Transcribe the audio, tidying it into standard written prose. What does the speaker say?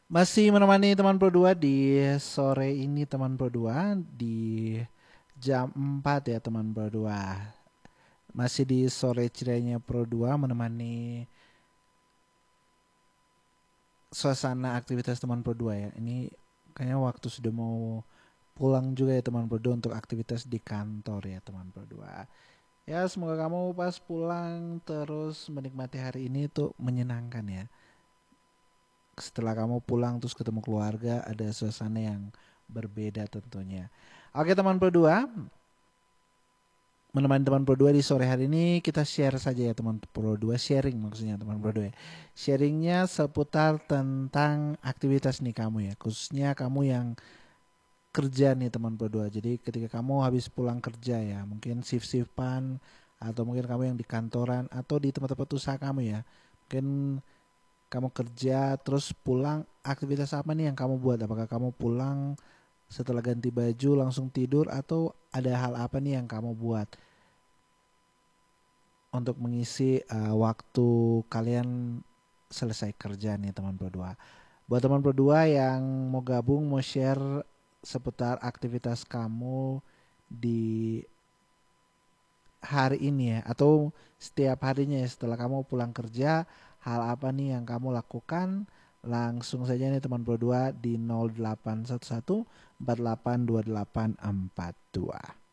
Masih menemani teman Pro 2 di sore ini teman Pro 2 di jam 4 ya teman Pro 2. Masih di sore cerianya Pro 2 menemani suasana aktivitas teman Pro 2 ya. Ini kayaknya waktu sudah mau pulang juga ya teman Pro 2 untuk aktivitas di kantor ya teman Pro 2. Ya semoga kamu pas pulang terus menikmati hari ini tuh menyenangkan ya. Setelah kamu pulang terus ketemu keluarga ada suasana yang berbeda tentunya. Oke teman Pro 2, menemani teman Pro 2 di sore hari ini kita share saja ya teman Pro 2, sharing maksudnya teman Pro 2 ya. Sharingnya seputar tentang aktivitas nih kamu ya, khususnya kamu yang kerja nih teman Pro 2. Jadi ketika kamu habis pulang kerja ya, mungkin shift-shiftan atau mungkin kamu yang di kantoran atau di tempat-tempat usaha kamu ya. Mungkin kamu kerja terus pulang, aktivitas apa nih yang kamu buat? Apakah kamu pulang setelah ganti baju langsung tidur atau ada hal apa nih yang kamu buat untuk mengisi waktu kalian selesai kerja nih teman Pro 2. Buat teman Pro 2 yang mau gabung, mau share seputar aktivitas kamu di hari ini ya atau setiap harinya ya setelah kamu pulang kerja, hal apa nih yang kamu lakukan? Langsung saja nih teman Pro 2 di 0811 482842.